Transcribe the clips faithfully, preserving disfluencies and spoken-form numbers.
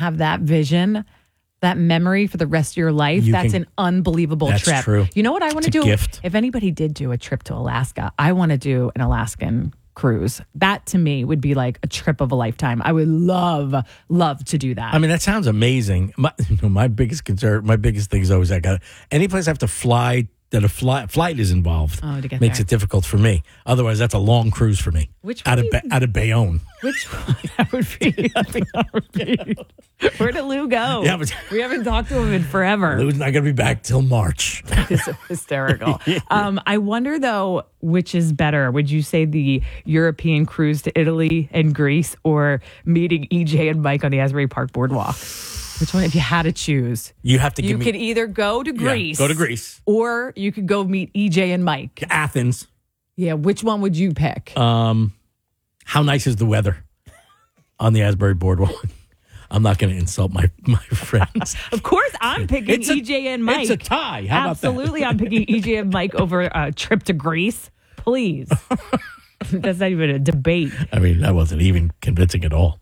have that vision, that memory for the rest of your life, You that's can- an unbelievable that's trip. true. You know what I want to It's a do? gift. If anybody did do a trip to Alaska, I want to do an Alaskan cruise. That to me would be like a trip of a lifetime. I would love, love to do that. I mean, that sounds amazing. My, you know, my biggest concern, my biggest thing is always I got any place I have to fly that a fly, flight is involved Oh, to get makes there. it difficult for me. Otherwise, that's a long cruise for me. Which out one of do Ba- out of Bayonne? Which one that would be? I think that would be. Where did Lou go? Yeah, but- we haven't talked to him in forever. Lou's not going to be back till March. It's hysterical. um, I wonder though, which is better? Would you say the European cruise to Italy and Greece, or meeting E J and Mike on the Asbury Park Boardwalk? Which one, if you had to choose? You have to You give me could either go to Yeah, Greece, go to Greece, or you could go meet E J and Mike. Athens. Yeah, which one would you pick? Um, how nice is the weather on the Asbury Boardwalk? I'm not going to insult my my friends. Of course, I'm picking It's a- E J and Mike. It's a tie. How Absolutely, about I'm picking E J and Mike over a trip to Greece. Please. That's not even a debate. that? I mean, that wasn't even convincing at all.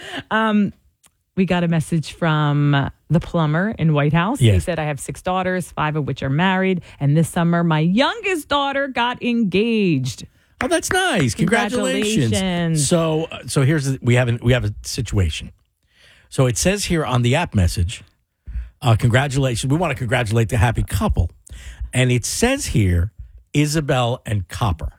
We got a message from the plumber in White House. He Yes. said, I have six daughters, five of which are married. And this summer, my youngest daughter got engaged. Oh, that's nice. Congratulations. Congratulations. So, uh, so here's the, we have an, we have a situation. So it says here on the app message, uh, congratulations. We want to congratulate the happy couple, and it says here, Isabel and Copper,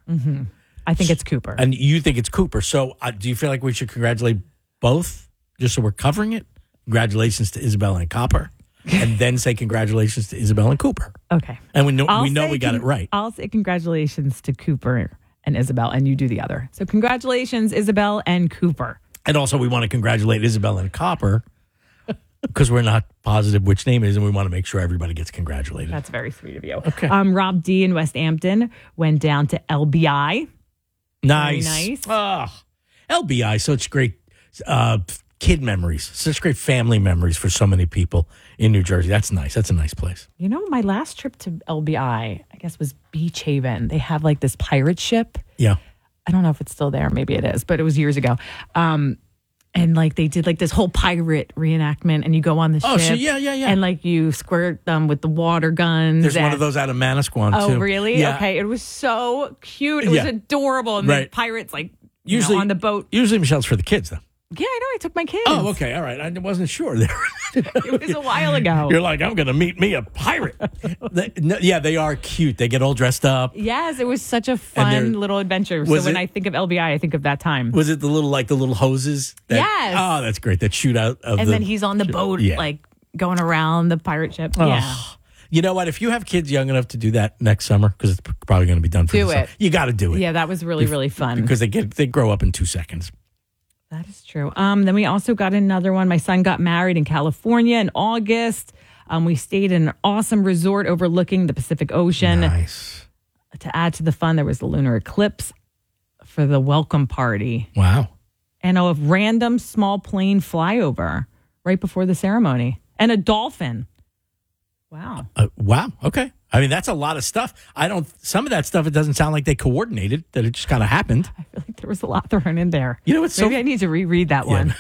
I think it's Cooper. and you think it's Cooper. So, uh, do you feel like we should congratulate both, just so we're covering it? Congratulations to Isabel and Copper, and then say congratulations to Isabel and Cooper, Okay. and we know I'll we know say we got con- it right. I'll say congratulations to Cooper and Isabel, and you do the other. So congratulations, Isabel and Cooper. And also, we want to congratulate Isabel and Copper because we're not positive which name it is, and we want to make sure everybody gets congratulated. That's very sweet of you. Okay. Um, Rob D in West Hampton went down to L B I. Nice. nice. Ah, L B I, such great uh, kid memories, such great family memories for so many people in New Jersey. That's nice. That's a nice place. You know, my last trip to L B I, I guess, was Beach Haven. They have like this pirate ship. Yeah. I don't know if it's still there. Maybe it is, but it was years ago. Um, and like they did like this whole pirate reenactment, and you go on the Oh, ship. so yeah, yeah, yeah. And like you squirt them with the water guns. There's one and- of those out of Manasquan, Oh, too. really? Yeah. Okay. It was so cute. It was Yeah. adorable. And the Right. pirates like you Usually know, on the boat. Usually Michelle's for the kids, though. Yeah, I know. I took my kids. Oh, okay. All right. I wasn't sure there. It was a while ago. You're like, I'm going to meet me a pirate. They- no, yeah, they are cute. They get all dressed up. Yes, it was such a they're- fun little adventure. So Was when it- I think of L B I, I think of that time. Was it the little, like the little hoses? That, Yes. Oh, that's great. That shoot out of And the. then he's on the boat, Yeah. like going around the pirate ship. Oh. Yeah. You know what? If you have kids young enough to do that next summer, because it's probably going to be done for Do the summer, it. you got to do it. Yeah, that was really, really fun. Because they get they grow up in two seconds. That is true. Um, then we also got another one. My son got married in California in August. Um, we stayed in an awesome resort overlooking the Pacific Ocean. Nice. To add to the fun, there was the lunar eclipse for the welcome party Wow. and a random small plane flyover right before the ceremony and a dolphin. Wow. Uh, wow. Okay. I mean, that's a lot of stuff. I don't. Some of that stuff, it doesn't sound like they coordinated. That it just kind of happened. I feel like there was a lot thrown in there. You know what's so? Maybe I need to reread that Yeah. one.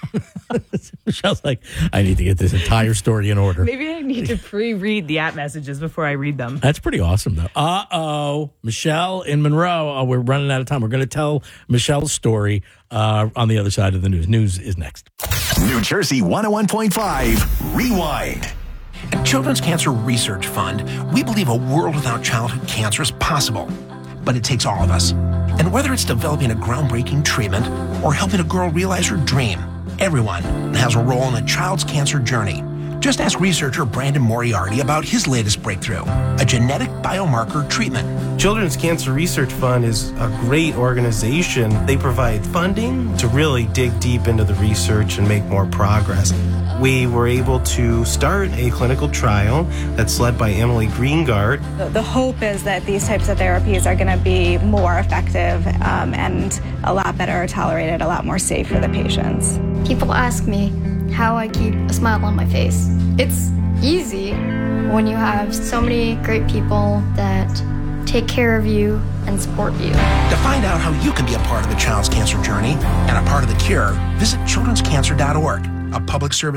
Michelle's like, I need to get this entire story in order. Maybe I need to pre-read the app messages before I read them. That's pretty awesome, though. Uh oh, Michelle in Monroe. Oh, we're running out of time. We're going to tell Michelle's story uh, on the other side of the news. News is next. New Jersey one oh one point five, Rewind. At Children's Cancer Research Fund, we believe a world without childhood cancer is possible. But it takes all of us. And whether it's developing a groundbreaking treatment or helping a girl realize her dream, everyone has a role in a child's cancer journey. Just ask researcher Brandon Moriarty about his latest breakthrough, a genetic biomarker treatment. Children's Cancer Research Fund is a great organization. They provide funding to really dig deep into the research and make more progress. We were able to start a clinical trial that's led by Emily Greengard. The, the hope is that these types of therapies are going to be more effective um, and a lot better tolerated, a lot more safe for the patients. People ask me how I keep a smile on my face. It's easy when you have so many great people that take care of you and support you. To find out how you can be a part of the child's cancer journey and a part of the cure, visit children's cancer dot org, a public service